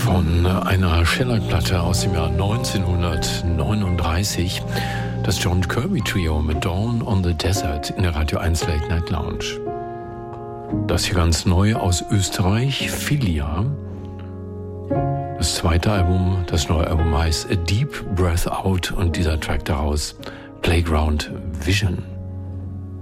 Von einer Shellac-Platte aus dem Jahr 1939, das John Kirby Trio mit Dawn on the Desert in der Radio 1 Late Night Lounge. Das hier ganz neu aus Österreich, Filia. Das zweite Album, das neue Album heißt A Deep Breath Out und dieser Track daraus, Playground Vision.